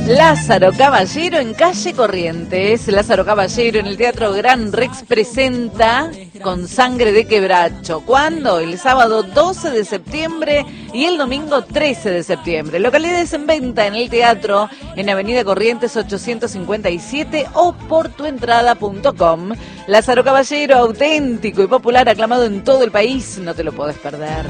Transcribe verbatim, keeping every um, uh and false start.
Lázaro Caballero en calle Corrientes. Lázaro Caballero en el Teatro Gran Rex presenta Con Sangre de Quebracho. ¿Cuándo? El sábado doce de septiembre y el domingo trece de septiembre. Localidades en venta en el teatro en Avenida Corrientes ochocientos cincuenta y siete o por tuentrada punto com. Lázaro Caballero, auténtico y popular, aclamado en todo el país. No te lo podés perder.